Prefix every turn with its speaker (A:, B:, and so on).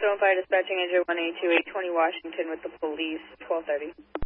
A: Boston Fire Dispatching Engine 182 820 Washington with the police, 1230.